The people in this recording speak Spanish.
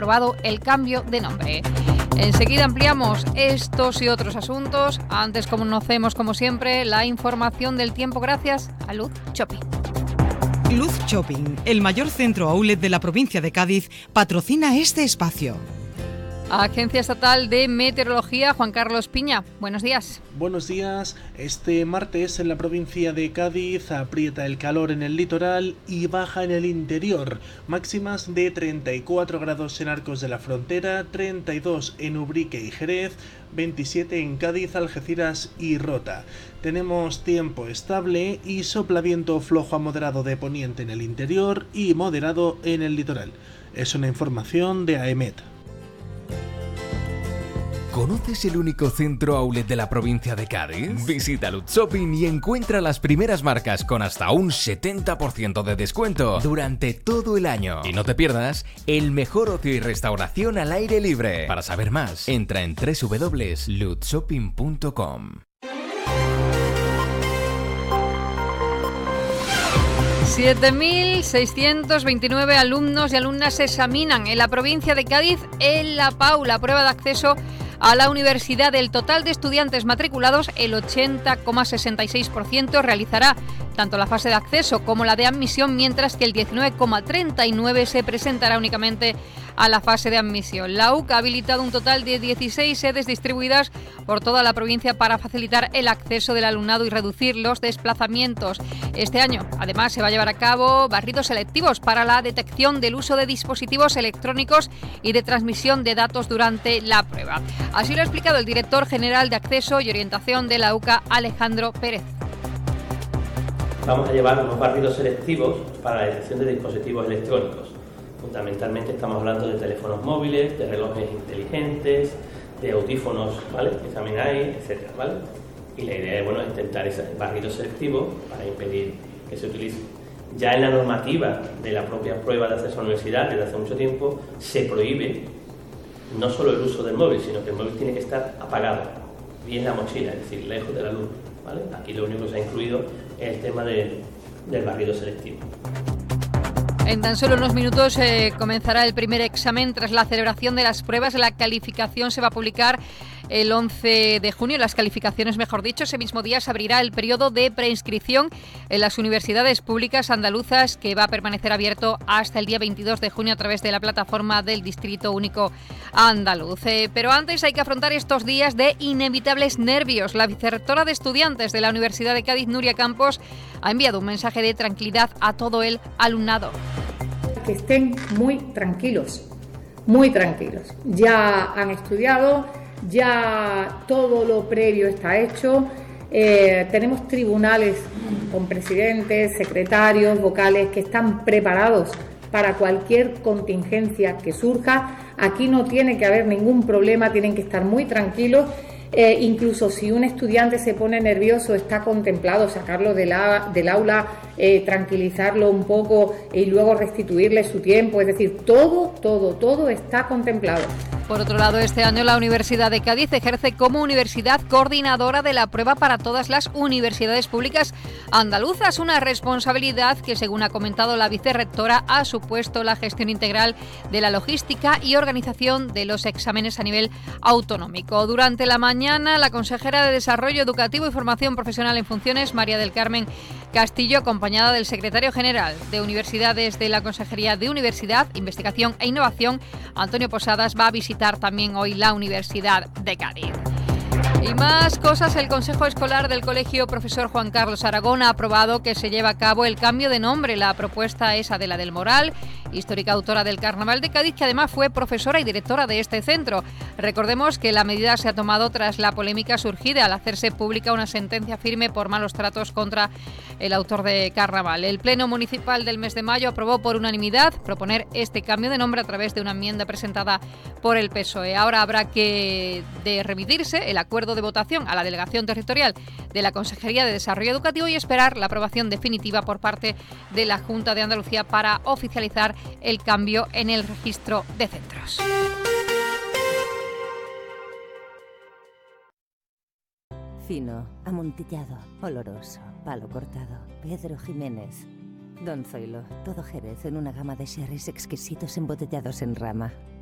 aprobado el cambio de nombre. Enseguida ampliamos estos y otros asuntos. Antes conocemos, como siempre, la información del tiempo gracias a Luz Shopping. Luz Shopping, el mayor centro outlet de la provincia de Cádiz, patrocina este espacio. Agencia Estatal de Meteorología, Juan Carlos Piña. Buenos días. Buenos días. Este martes en la provincia de Cádiz aprieta el calor en el litoral y baja en el interior. Máximas de 34 grados en Arcos de la Frontera, 32 en Ubrique y Jerez, 27 en Cádiz, Algeciras y Rota. Tenemos tiempo estable y sopla viento flojo a moderado de poniente en el interior y moderado en el litoral. Es una información de AEMET. ¿Conoces el único centro outlet de la provincia de Cádiz? Visita Luz Shopping y encuentra las primeras marcas con hasta un 70% de descuento durante todo el año. Y no te pierdas el mejor ocio y restauración al aire libre. Para saber más, entra en www.lutzshopping.com. 7.629 alumnos y alumnas se examinan en la provincia de Cádiz en la PAU, la prueba de acceso a la universidad. Del total de estudiantes matriculados, el 80,66% realizará tanto la fase de acceso como la de admisión, mientras que el 19,39% se presentará únicamente a la fase de admisión. La UCA ha habilitado un total de 16 sedes distribuidas por toda la provincia para facilitar el acceso del alumnado y reducir los desplazamientos. Este año, además, se va a llevar a cabo barridos selectivos para la detección del uso de dispositivos electrónicos y de transmisión de datos durante la prueba. Así lo ha explicado el director general de Acceso y Orientación de la UCA, Alejandro Pérez. Vamos a llevar unos barridos selectivos para la detección de dispositivos electrónicos. Fundamentalmente estamos hablando de teléfonos móviles, de relojes inteligentes, de audífonos, ¿vale?, que también hay, etcétera, ¿vale? Y la idea es, intentar ese barrido selectivo para impedir que se utilice. Ya en la normativa de la propia prueba de acceso a la universidad, desde hace mucho tiempo, se prohíbe no solo el uso del móvil, sino que el móvil tiene que estar apagado, bien en la mochila, es decir, lejos de la luz, ¿vale? Aquí lo único que se ha incluido es el tema del barrido selectivo. En tan solo unos minutos comenzará el primer examen tras la celebración de las pruebas. La calificación se va a publicar el 11 de junio, las calificaciones, mejor dicho. Ese mismo día se abrirá el periodo de preinscripción en las universidades públicas andaluzas, que va a permanecer abierto hasta el día 22 de junio a través de la plataforma del Distrito Único Andaluz. Pero antes hay que afrontar estos días de inevitables nervios. La vicerrectora de estudiantes de la Universidad de Cádiz, Nuria Campos, ha enviado un mensaje de tranquilidad a todo el alumnado. Que estén muy tranquilos, muy tranquilos. Ya han estudiado, ya todo lo previo está hecho. Tenemos tribunales con presidentes, secretarios, vocales que están preparados para cualquier contingencia que surja. Aquí no tiene que haber ningún problema, tienen que estar muy tranquilos. Incluso si un estudiante se pone nervioso, está contemplado sacarlo del aula, tranquilizarlo un poco y luego restituirle su tiempo. Es decir, todo está contemplado. Por otro lado, este año la Universidad de Cádiz ejerce como universidad coordinadora de la prueba para todas las universidades públicas andaluzas, una responsabilidad que, según ha comentado la vicerrectora, ha supuesto la gestión integral de la logística y organización de los exámenes a nivel autonómico. Durante la mañana, la consejera de Desarrollo Educativo y Formación Profesional en Funciones, María del Carmen Castillo, acompañada del secretario general de Universidades de la Consejería de Universidad, Investigación e Innovación, Antonio Posadas, va a visitar también hoy la Universidad de Cádiz. Y más cosas, el Consejo Escolar del Colegio Profesor Juan Carlos Aragón ha aprobado que se lleve a cabo el cambio de nombre. La propuesta es Adela del Moral, histórica autora del Carnaval de Cádiz, que además fue profesora y directora de este centro. Recordemos que la medida se ha tomado tras la polémica surgida al hacerse pública una sentencia firme por malos tratos contra el autor de Carnaval. El Pleno Municipal del mes de mayo aprobó por unanimidad proponer este cambio de nombre a través de una enmienda presentada por el PSOE. Ahora habrá que remitirse el acuerdo de votación a la Delegación Territorial de la Consejería de Desarrollo Educativo y esperar la aprobación definitiva por parte de la Junta de Andalucía para oficializar el cambio en el registro de centros. Fino, amontillado, oloroso, palo cortado. Pedro Jiménez. Don Zoilo, todo Jerez en una gama de sherries exquisitos embotellados en rama.